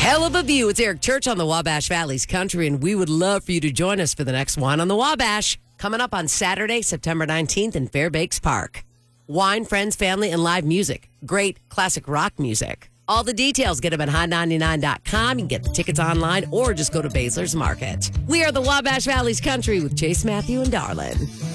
Hell of a view. It's Eric Church on the Wabash Valley's Country, and we would love for you to join us for the next Wine on the Wabash, coming up on Saturday, September 19th in Fairbanks Park. Wine, friends, family, and live music. Great classic rock music. All the details, get them at hot99.com. You can get the tickets online or just go to Baszler's Market. We are the Wabash Valley's Country with Chase, Matthew, and Darlin.